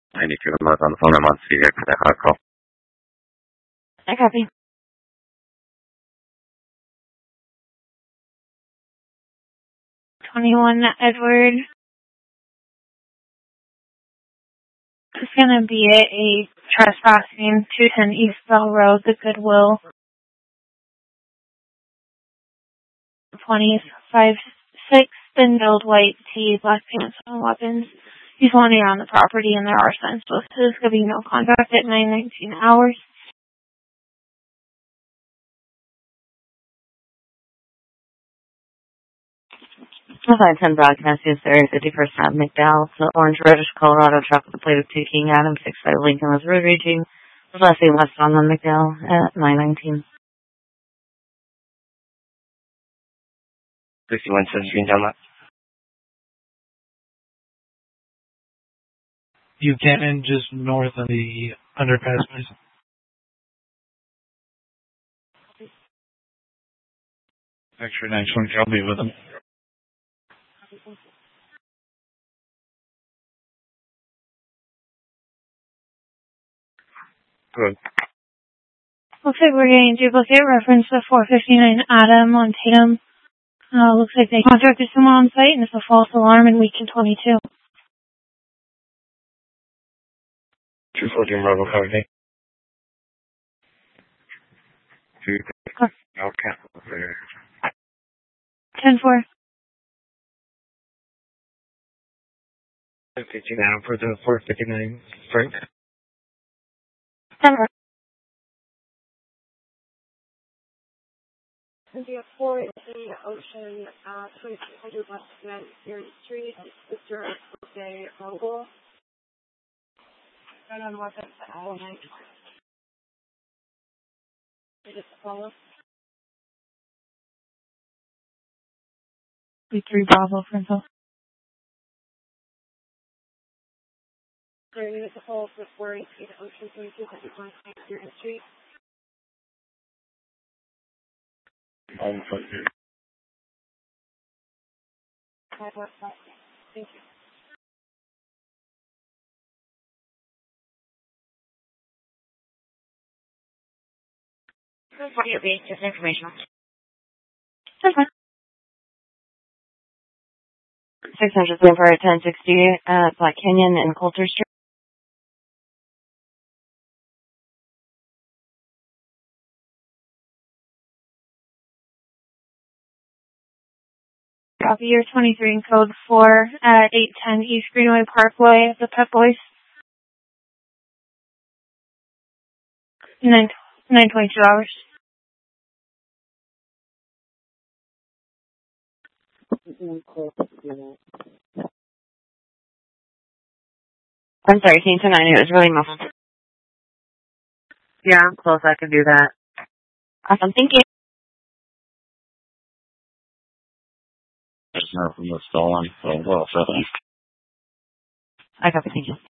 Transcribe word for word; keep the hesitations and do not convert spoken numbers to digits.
I need to remote on the phone. I'm on speaker. Could I have a call? I copy. twenty-one Edward. It's going to be a, a trespassing, two ten East Bell Road, the Goodwill. twenty-five six, thin-build white tee, black pants, and weapons. He's wandering on the property, and there are signs posted. There's going to be no contact at nine nineteen hours. five ten broadcast is there, fifty-first Ave McDowell. It's an orange reddish Colorado truck with a plate of two King Adam, six five Lincoln with road raging. The last name west on the McDowell at nine nineteen. fifty-one seventeen down that. Buchanan, just north of the underpass, please. Actually, nine twenty, I'll be with them. Good. Looks like we're getting duplicate reference to four fifty-nine Adam on Tatum. Uh, looks like they contacted someone on site, and it's a false alarm in Weekend twenty-two. two fourteen Bravo, copy. two Okay. ten four. fifteen Adam for the four fifty-nine Frank. ten four. India four in Ocean, uh, twenty-six hundred West Cement Street, Mister Jose Vogel. And I'm working for Allen. Just follow. three Bravo, Frontal. There is a call for four in Ocean, twenty-two hundred West Cement Street. Um, fuck you. Thank you. What do you read? Just information. ten four. six hundred for ten sixty at Black Canyon and Coulter Street. Copy your twenty-three and code four at eight ten East Greenway Parkway at the Pep Boys. nine twenty-two hours. I'm sorry, can you turn on? It was really muffled. Yeah, I'm close. I can do that. Awesome, thank you. From the stolen, so well, so thanks. I copy, thank you.